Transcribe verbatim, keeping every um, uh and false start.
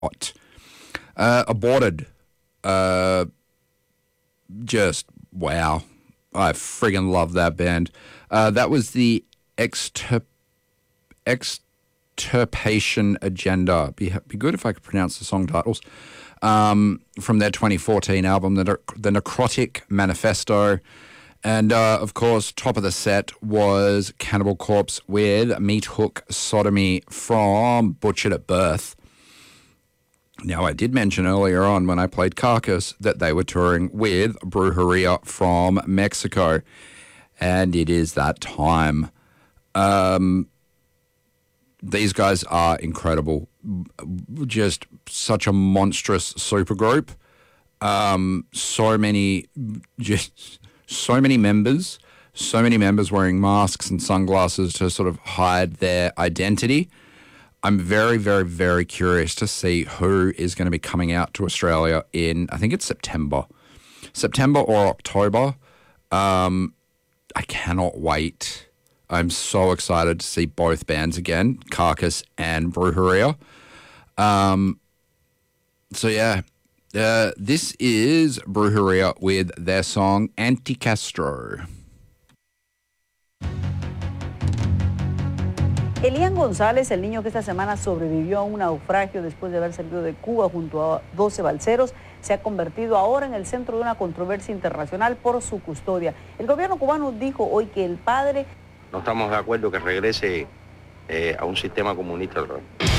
Uh, aborted. Uh, just, wow. I friggin' love that band. Uh, that was the Extirp- Extirpation Agenda. Be, be good if I could pronounce the song titles. Um, from their twenty fourteen album, The, the Necrotic Manifesto. And, uh, of course, top of the set was Cannibal Corpse with Meat Hook Sodomy from Butchered at Birth. Now, I did mention earlier on when I played Carcass that they were touring with Brujeria from Mexico. And it is that time. Um, these guys are incredible. Just such a monstrous supergroup. Um, so many, just so many members, so many members wearing masks and sunglasses to sort of hide their identity. I'm very, very, very curious to see who is going to be coming out to Australia in, I think it's September. September or October. Um, I cannot wait. I'm so excited to see both bands again, Carcass and Brujeria. Um, so, yeah, uh, this is Brujeria with their song Anticastro. Elian González, el niño que esta semana sobrevivió a un naufragio después de haber salido de Cuba junto a doce balseros, se ha convertido ahora en el centro de una controversia internacional por su custodia. El gobierno cubano dijo hoy que el padre... No estamos de acuerdo que regrese eh, a un sistema comunista.